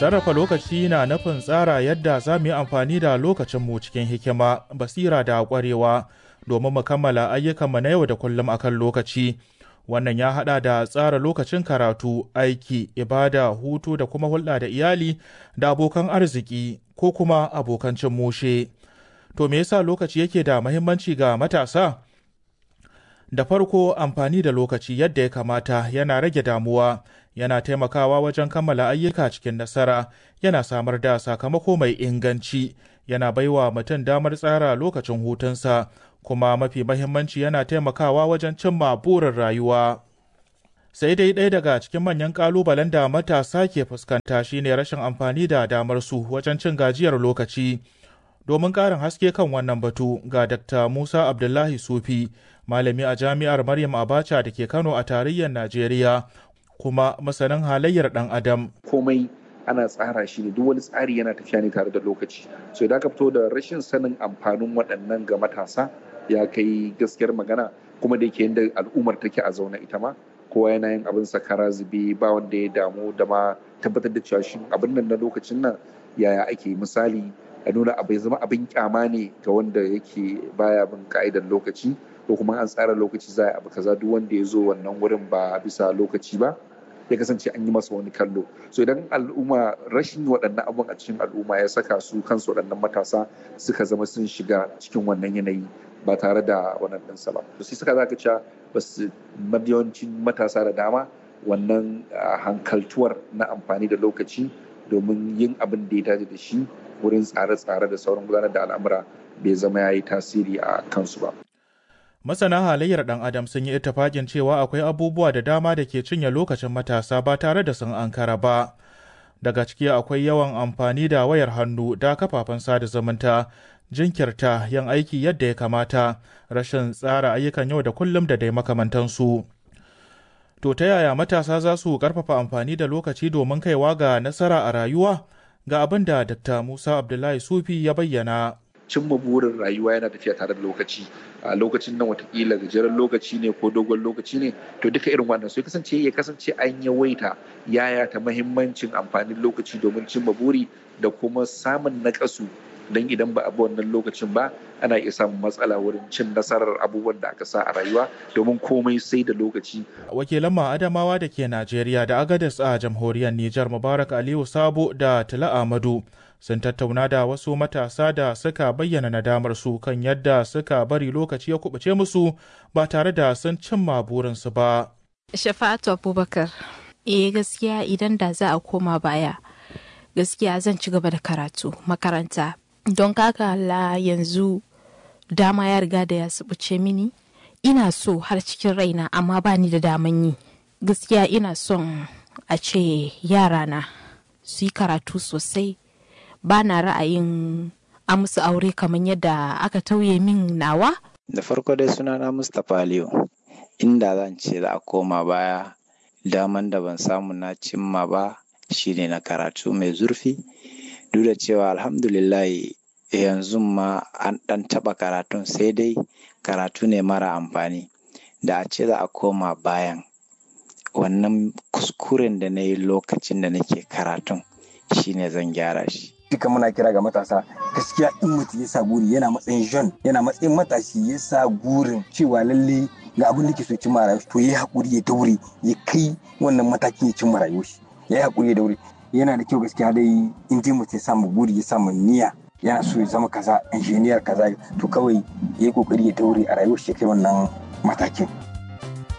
Sarrafa lokaci na nufin tsara yadda za mu yi amfani da lokacinmu cikin hikima, basira da ƙwarewa domin mu kammala ayyukanmu na yau da kullum akan lokaci. Wannan ya haɗa da tsara lokacin karatu, aiki, ibada, hutu da kuma hulɗa da iyali da abokan arziki ko kuma abokan cin mushe. To me yasa lokaci yake da muhimmanci ga matasa? Da farko, amfani da lokaci yadda ya kamata yana rage damuwa, yana taimakawa wajen kammala ayyuka cikin nasara, yana samar da sakamako mai inganci, yana baiwa mutum damar tsara lokacin hutunsa, kuma mafi mahimmanci yana taimakawa wajen cimma burin rayuwa. Sai dai ɗaya daga cikin manyan ƙalubalen da matasa ke fuskanta shine rashin amfani da damar su wajen cin gajiyar lokaci. Domin ƙarin haske kan wannan batu ga Dr. Musa Abdullahi Sufi, malami a Jami'ar Maryam Abacha da ke Kano a tarayyar Najeriya, kuma masanin halayyar ɗan Adam. Komai ana tsara shi ne, duk wani tsari yana tafiya ne tare da lokaci. So idan ka fito da rashin sanin amfanin waɗannan ga matasa ya kai gaskiyar magana, kuma da yake yadda al'ummar take a zaune ita ma, kowa yana yin abin sakara zube, ba wanda ya damu da ma tabbatar da cewa shi abin nan na lokacin nan yaya ake. Misali, a nuna abu ya zama abin kyama ne ga wanda yake baya bin ka'idar lokaci, ko kuma an tsara lokaci za a abu kaza, duk wanda ya zo wannan wurin ba bisa lokaci ba ya kasance an yi masa wani kallo. So idan al'umma, rashin waɗannan abun a cikin al'umma ya saka su kansu waɗannan matasa suka zama sun shiga cikin wannan yanayi ba tare da wannan ɗinsa ba. To sai suka zaka cewa basu, yawancin matasa da dama wannan hankaltuwar na amfani da lokaci domin yin abin da ya dace da shi wurin tsare-tsare da sauran gudanar da al'amura bai zama ya yi tasiri a kansu ba. Masana halayyar ɗan Adam sun yi ittifaƙin cewa akwai abubuwa da dama da ke cinye lokacin matasa ba tare da sun ankara ba. Daga ciki akwai yawan amfani da wayar hannu da kafafen sada zumunta, jinkirta yin aiki yadda ya kamata, rashin tsara ayyukan yau da kullum da dai makamantansu. To ta yaya matasa za su ƙarfafa amfani da lokaci domin kaiwa ga nasara a rayuwa? Ga abin da Dr. Musa Abdullahi Sufi ya bayyana. Cimma burin rayuwa yana tafiya tare da lokaci. A lokacin nan watakila gajeren lokaci ne ko dogon lokaci ne, to duka irin wannan so ya kasance an yawaita yaya ta mahimmancin amfanin lokaci domin cimma buri da kuma samun naƙasu, don idan ba a bi wannan lokacin ba ana iya samun matsala wurin cin nasarar abubuwan da aka sa a rayuwa, domin komai sai da lokaci. Wakilan Adamawa da ke Najeriya da Agadez a jamhuriyar Nijar, Mubarak Aliyu Sabo da Tila Ahmadu sun tattauna da wasu matasa da suka bayyana nadamar su kan yadda suka bari lokaci ya kubuce musu ba tare da sun cimma burinsu ba. Shafa'atu Abubakar, gaskiya idan da za a koma baya, gaskiya zan ci gaba da karatu makaranta. Don kaka la yanzu dama ya riga da ya subuce mini, ina so har cikin raina amma ba ni da daman yi. Gaskiya ina son a ce yarana su yi karatu sosai, ba na ra'ayin a musu aure kamar yadda aka tauye min nawa. Da farko dai sunana Mustapha Aliyu, inda zan ce za a koma baya, daman da ban samu na cimma ba shine na karatu mai zurfi. Duk da cewa alhamdulillah yanzu ma an ɗan taɓa karatun, sai dai karatu ne mara amfani. Da a ce za a koma bayan wannan kuskuren da na yi lokacin da nake karatun shine zan gyara shi. Duka muna kira ga matasa, gaskiya in mutum ya sa guri yana matsayin John, yana matsayin matashi ya sa gurin cewa lalle ga abin da ke so cimma rayuwa, to ya haƙuri ya daure ya kai wannan matakin ya cimma rayuwa shi. Ya haƙuri ya daure. Yana da kyau gaskiya dai in ji mutum ya samu guri, ya samu niyya, yana so ya zama kaza, injiniyar kaza, to kawai ya yi ƙoƙari ya daure a rayuwar shi kai wannan matakin.